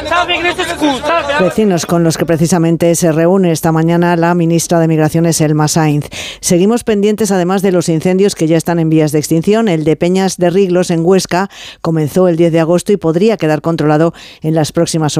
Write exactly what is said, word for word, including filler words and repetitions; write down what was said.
Vecinos con los que precisamente se reúne esta mañana la ministra de Migraciones, Elma Sainz. Seguimos pendientes además de los incendios que ya están en vías de extinción. El de Peñas de Riglos en Huesca comenzó el diez de agosto y podría quedar controlado en las próximas horas.